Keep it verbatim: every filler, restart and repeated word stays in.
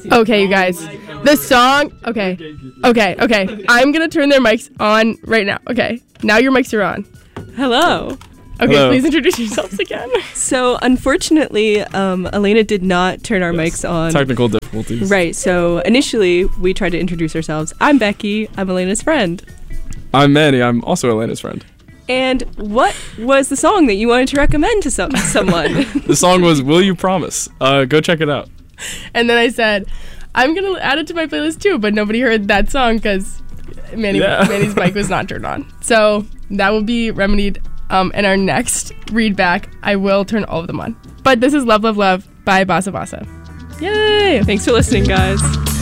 Okay, you guys. The song. Okay. Okay, okay. I'm going to turn their mics on right now. Okay. Now your mics are on. Hello. Okay, Hello. Please introduce yourselves again. So, unfortunately, um, Elena did not turn our Yes. mics on. Technical difficulties. Right, so initially we tried to introduce ourselves. I'm Becky. I'm Elena's friend. I'm Manny. I'm also Elena's friend. And what was the song that you wanted to recommend to some- someone? The song was Will You Promise? Uh, go check it out. And then I said, I'm going to add it to my playlist too, but nobody heard that song because Manny, Yeah. Manny's mic was not turned on. So that will be remedied um, in our next read back. I will turn all of them on. But this is Love, Love, Love by Bossa Bossa. Yay! Thanks for listening, guys.